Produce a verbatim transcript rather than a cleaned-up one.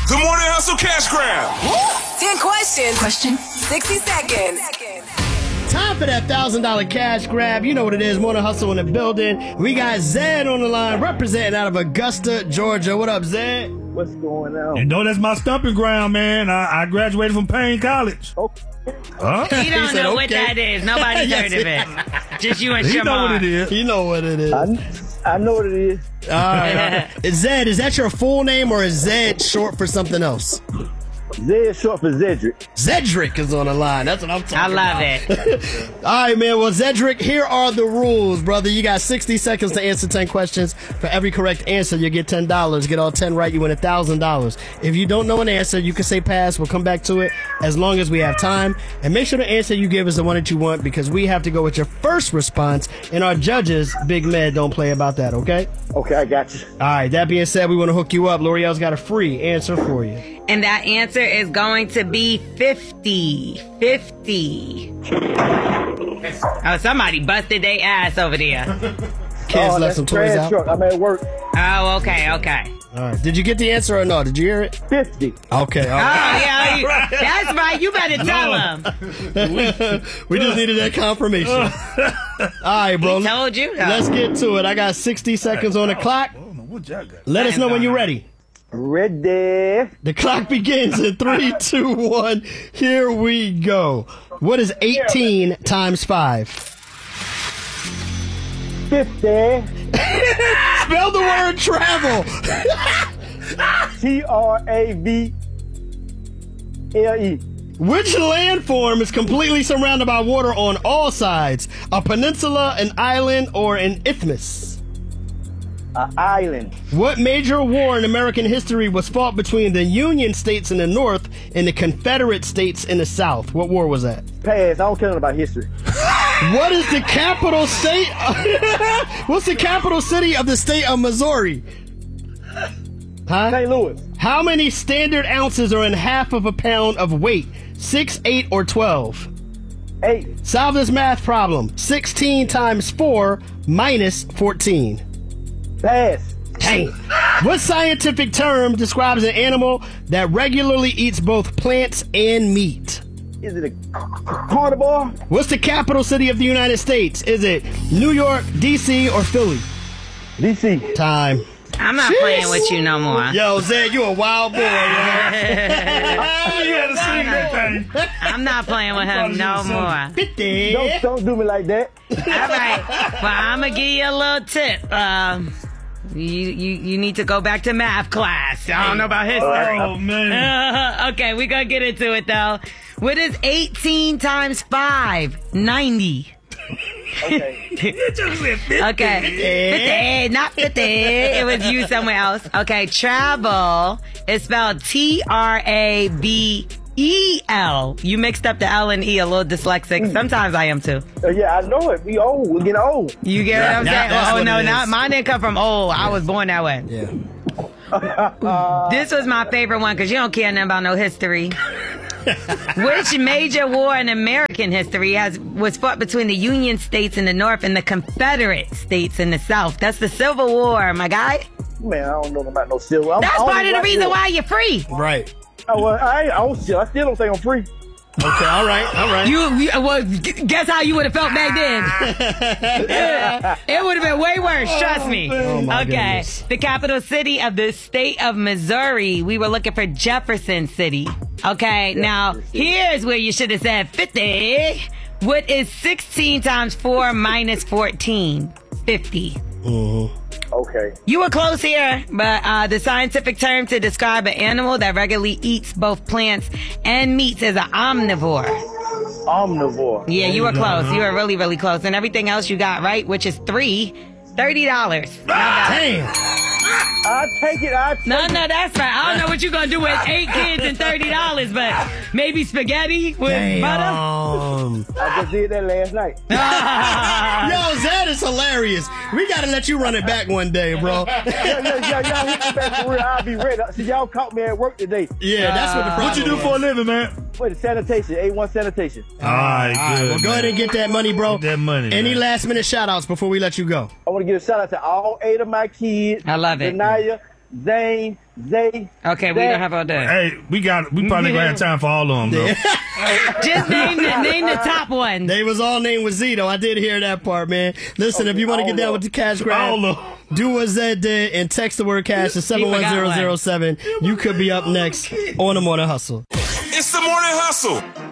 The Morning Hustle Cash Grab. ten questions. Question. sixty seconds. Time for that one thousand dollars cash grab. You know what it is. Morning Hustle in the building. We got Zed on the line representing out of Augusta, Georgia. What up, Zed? What's going on? You know that's my stomping ground, man. I, I graduated from Payne College. Okay. Huh? He don't said, know what okay. that is. Nobody's Yes, heard of it. Just you and He Shamar. know what it is. You know what it is. I, I know what it is. All right. Zed, is that your full name or is Zed short for something else? Z is short for Zedric. Zedric is on the line. That's what I'm talking I about. love it. All right, man. Well, Zedric, here are the rules, brother. You got sixty seconds to answer ten questions. For every correct answer, you get ten dollars. Get all ten right, you win one thousand dollars. If you don't know an answer, you can say pass. We'll come back to it as long as we have time. And make sure the answer you give is the one that you want because we have to go with your first response. And our judges, Big Med, don't play about that, okay? Okay, I got you. All right, that being said, we want to hook you up. L'Oreal's got a free answer for you. And that answer is going to be fifty. fifty. Oh, somebody busted their ass over there. Kids oh, left some toys trash out. truck. I'm at work. Oh, okay, okay. All right. Did you get the answer or no? Did you hear it? fifty. Okay. All Oh, right. yeah, you- that's right. You better tell him. We just needed that confirmation. All right, bro. He told you. Let's get to it. I got sixty seconds on the clock. I don't know what y'all got. Let us know when you're ready. Ready. The clock begins in three, two, one. Here we go. What is eighteen times five? fifty. Spell the word travel. T R A V L E. Which landform is completely surrounded by water on all sides? A peninsula, an island, or an isthmus? An island. What major war in American history was fought between the Union States in the North and the Confederate States in the South? What war was that? Pass. I don't care nothing about history. What is the capital state? What's the capital city of the state of Missouri? Huh? Saint Louis. How many standard ounces are in half of a pound of weight? Six, eight, or twelve? Eight. Solve this math problem. sixteen times four minus fourteen. Pass. Dang. What scientific term describes an animal that regularly eats both plants and meat? Is it a carnivore? What's the capital city of the United States? Is it New York, D C, or Philly? D C. Time. I'm not Jeez. playing with you no more. Yo, Zed, you a wild boy, man. You had to sing that thing. I'm not playing with him no more. fifty. Don't, don't do me like that. All right. Well, I'm going to give you a little tip. Um, you, you, you need to go back to math class. I don't know about history. Oh, man. okay, we're going to get into it, though. What is eighteen times five? ninety. Okay. You just said fifty. Okay. fifty, not fifty. It was you somewhere else. Okay, travel is spelled T R A B E L. You mixed up the L and E, a little dyslexic. Sometimes I am too. Uh, yeah, I know it. We old. We're getting old. You get what I'm That- saying? that's Oh, what no, it not is. mine didn't come from old. I was born that way. Yeah. This was my favorite one because you don't care nothing about no history. Which major war in American history has was fought between the Union States in the North and the Confederate States in the South? That's the Civil War, my guy. Man, I don't know about no silver. I'm, That's I don't part of the like reason silver. why you're free. Right. Oh, well, I ain't old shit. I still don't think I'm free. Okay, all right, all right. You, you well, g- guess how you would have felt back then? Yeah, it would have been way worse. Trust me. Oh, my okay, goodness. the capital city of the state of Missouri. We were looking for Jefferson City. Okay, now here's where you should have said fifty. What is sixteen times four minus fourteen? fifty. Mm-hmm. Okay. You were close here, but uh, the scientific term to describe an animal that regularly eats both plants and meats is an omnivore. Omnivore. Yeah, you were close. You were really, really close. And everything else you got right, which is three, thirty dollars. Damn. I take it. I take No, it. no, that's right. I don't know what you're going to do with eight kids and thirty dollars, but maybe spaghetti with butter. Damn. I just did that last night. Yo, Zed is hilarious. We gotta let you run it back one day, bro. yeah, yeah, yeah, y'all hit me back for real. I'll be ready. See, y'all caught me at work today. Yeah, that's what the problem What you do was. for a living, man? Wait, sanitation. A one sanitation. All right, All right, good. well, go ahead and get that money, bro. Get that money, Any man. last minute shout outs before we let you go? I want to give a shout out to all eight of my kids. I love it. Denaya, Zane, Zay. Okay, we Zay. don't have all day. Hey, we got. We probably gonna have time for all of them, though. Just name the, name the top one. They was all named with Zito. I did hear that part, man. Listen, if you want to get down with the cash grab, All of them. do what Zed did and text the word cash to seven one zero zero seven. You could be up next on the Morning Hustle. It's the Morning Hustle.